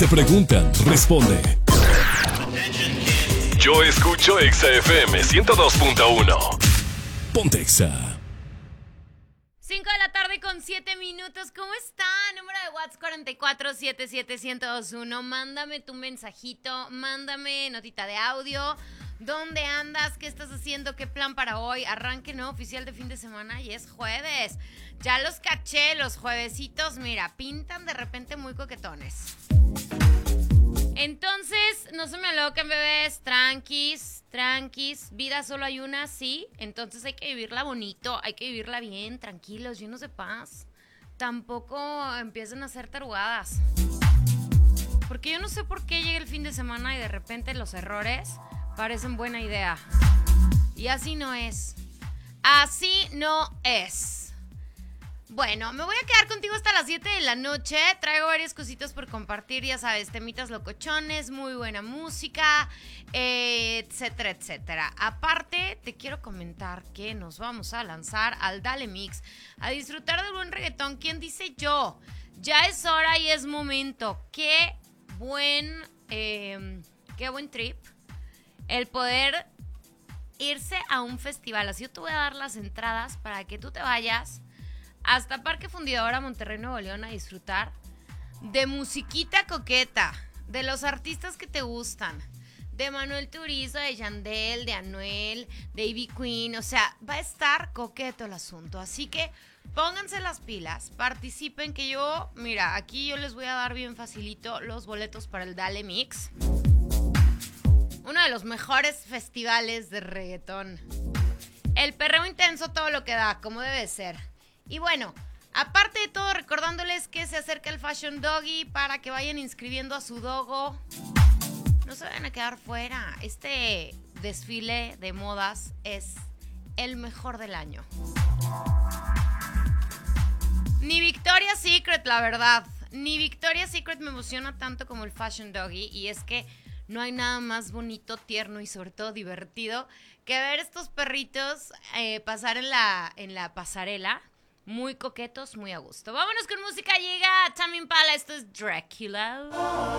Te preguntan, responde. Yo escucho Exa FM 102.1. Ponte Exa. 5 de la tarde con 7 minutos. ¿Cómo está? Número de WhatsApp 4477121. Mándame tu mensajito, mándame notita de audio. ¿Dónde andas? ¿Qué estás haciendo? ¿Qué plan para hoy? Arranque no oficial de fin de semana y es jueves. Ya los caché, los juevesitos, mira, pintan de repente muy coquetones. Entonces, no se me aloquen, bebés, tranquis, vida solo hay una, sí, entonces hay que vivirla bonito, hay que vivirla bien, tranquilos, llenos de paz. Tampoco empiecen a hacer tarugadas. Porque yo no sé por qué llega el fin de semana y de repente los errores parecen buena idea. Y así no es. Así no es. Bueno, me voy a quedar contigo hasta las 7 de la noche. Traigo varias cositas por compartir, ya sabes, temitas locochones, muy buena música, etcétera, etcétera. Aparte, te quiero comentar que nos vamos a lanzar al Dale Mix, a disfrutar del buen reggaetón. ¿Quién dice yo? Ya es hora y es momento. Qué buen trip el poder irse a un festival. Así yo te voy a dar las entradas para que tú te vayas hasta Parque Fundidora, Monterrey, Nuevo León, a disfrutar de musiquita coqueta, de los artistas que te gustan, de Manuel Turizo, de Yandel, de Anuel, de Ivy Queen. O sea, va a estar coqueto el asunto. Así que pónganse las pilas, participen, que yo, mira, aquí yo les voy a dar bien facilito los boletos para el Dale Mix, uno de los mejores festivales de reggaetón. El perreo intenso, todo lo que da, como debe ser. Y bueno, aparte de todo, recordándoles que se acerca el Fashion Doggy para que vayan inscribiendo a su dogo. No se vayan a quedar fuera. Este desfile de modas es el mejor del año. Ni Victoria's Secret, la verdad. Ni Victoria's Secret me emociona tanto como el Fashion Doggy. Y es que no hay nada más bonito, tierno y sobre todo divertido que ver estos perritos pasar en la pasarela. Muy coquetos, muy a gusto. Vámonos con música, llega Tame Impala, esto es Dracula.